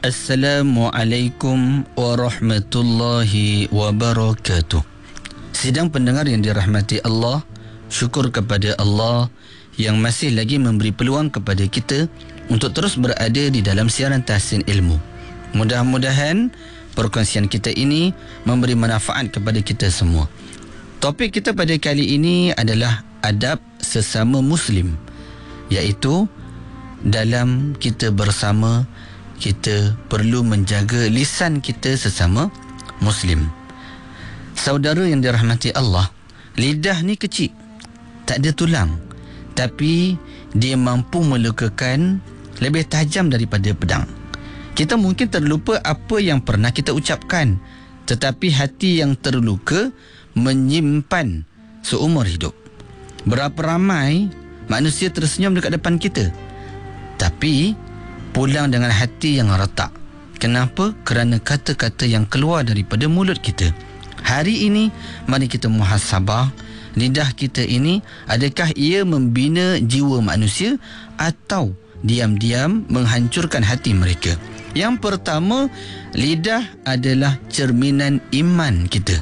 Assalamualaikum warahmatullahi wabarakatuh. Sidang pendengar yang dirahmati Allah, syukur kepada Allah yang masih lagi memberi peluang kepada kita untuk terus berada di dalam siaran Tahsin Ilmu. Mudah-mudahan perkongsian kita ini memberi manfaat kepada kita semua. Topik kita pada kali ini adalah adab sesama Muslim, iaitu dalam kita bersama, kita perlu menjaga lisan kita sesama Muslim. Saudara yang dirahmati Allah, lidah ni kecil, tak ada tulang, tapi dia mampu melukakan lebih tajam daripada pedang. Kita mungkin terlupa apa yang pernah kita ucapkan, tetapi hati yang terluka menyimpan seumur hidup. Berapa ramai manusia tersenyum dekat depan kita, tapi pulang dengan hati yang retak. Kenapa? Kerana kata-kata yang keluar daripada mulut kita. Hari ini, mari kita muhasabah lidah kita ini, adakah ia membina jiwa manusia atau diam-diam menghancurkan hati mereka. Yang pertama, lidah adalah cerminan iman kita.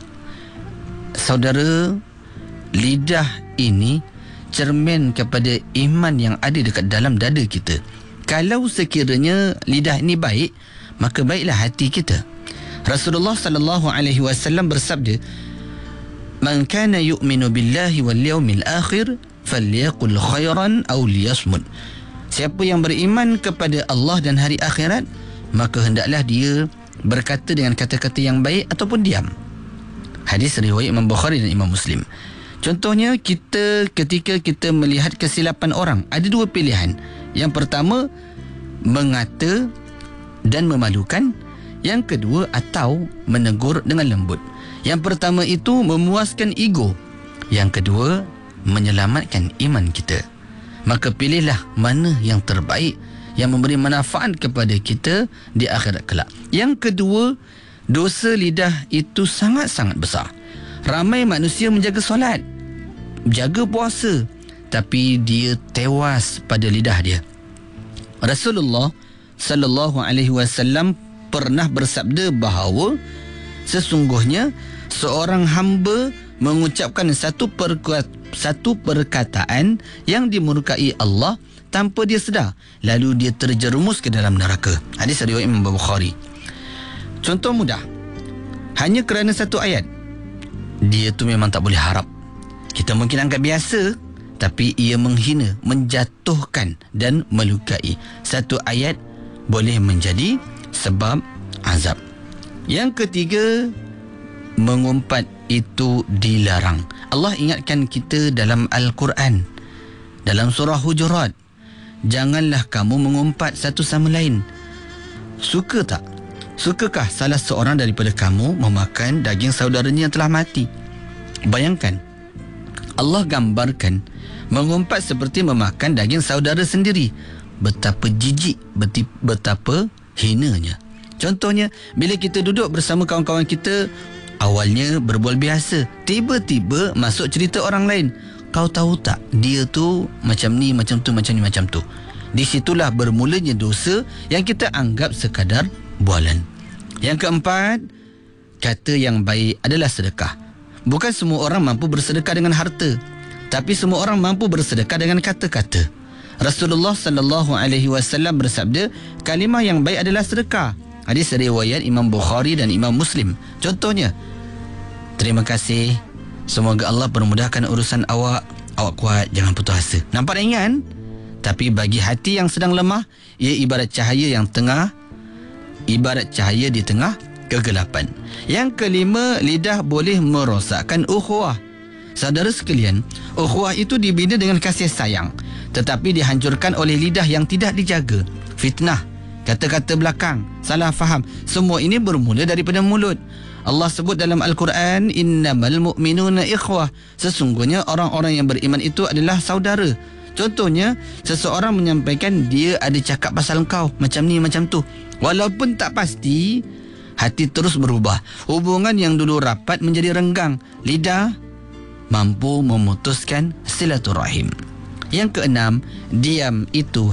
Saudara, lidah ini cermin kepada iman yang ada dekat dalam dada kita. Kalau sekiranya lidah ini baik, maka baiklah hati kita. Rasulullah sallallahu alaihi wasallam bersabda, "Man kana yu'minu billahi wal yawmil akhir falyaqul khairan aw liyasmut." Siapa yang beriman kepada Allah dan hari akhirat, maka hendaklah dia berkata dengan kata-kata yang baik ataupun diam. Hadis riwayat Imam Bukhari dan Imam Muslim. Contohnya, ketika kita melihat kesilapan orang, ada dua pilihan. Yang pertama, mengata dan memalukan. Yang kedua, atau menegur dengan lembut. Yang pertama itu memuaskan ego. Yang kedua, menyelamatkan iman kita. Maka pilihlah mana yang terbaik, yang memberi manfaat kepada kita di akhirat kelak. Yang kedua, dosa lidah itu sangat-sangat besar. Ramai manusia menjaga solat, jaga puasa, tapi dia tewas pada lidah dia. Rasulullah sallallahu alaihi wasallam pernah bersabda bahawa sesungguhnya seorang hamba mengucapkan satu perkataan yang dimurkai Allah tanpa dia sedar, lalu dia terjerumus ke dalam neraka. Hadis riwayat Imam Bukhari. Contoh mudah, hanya kerana satu ayat, dia tu memang tak boleh harap. Kita mungkin anggap biasa, tapi ia menghina, menjatuhkan dan melukai. Satu ayat boleh menjadi sebab azab. Yang ketiga, mengumpat itu dilarang. Allah ingatkan kita dalam Al-Quran, dalam surah Hujurat, janganlah kamu mengumpat satu sama lain. Suka tak? Sukakah salah seorang daripada kamu memakan daging saudaranya yang telah mati? Bayangkan, Allah gambarkan mengumpat seperti memakan daging saudara sendiri. Betapa jijik, betapa hinanya. Contohnya, bila kita duduk bersama kawan-kawan kita, awalnya berbual biasa, tiba-tiba masuk cerita orang lain. Kau tahu tak, dia tu macam ni, macam tu, macam ni, macam tu. Di situlah bermulanya dosa yang kita anggap sekadar bualan. Yang keempat, kata yang baik adalah sedekah. Bukan semua orang mampu bersedekah dengan harta, tapi semua orang mampu bersedekah dengan kata-kata. Rasulullah sallallahu alaihi wasallam bersabda, kalimah yang baik adalah sedekah. Hadis riwayat Imam Bukhari dan Imam Muslim. Contohnya, terima kasih, semoga Allah permudahkan urusan awak kuat, jangan putus asa. Nampak ringan, tapi bagi hati yang sedang lemah, ia ibarat cahaya di tengah kegelapan. Yang kelima, lidah boleh merosakkan ukhuwah. Saudara sekalian, ukhuwah itu dibina dengan kasih sayang, tetapi dihancurkan oleh lidah yang tidak dijaga. Fitnah, kata-kata belakang, salah faham, semua ini bermula daripada mulut. Allah sebut dalam Al-Quran, innamal mu'minuna ikhwah. Sesungguhnya orang-orang yang beriman itu adalah saudara. Contohnya, seseorang menyampaikan dia ada cakap pasal engkau, macam ni, macam tu. Walaupun tak pasti, hati terus berubah. Hubungan yang dulu rapat menjadi renggang. Lidah mampu memutuskan silaturahim. Yang keenam, diam itu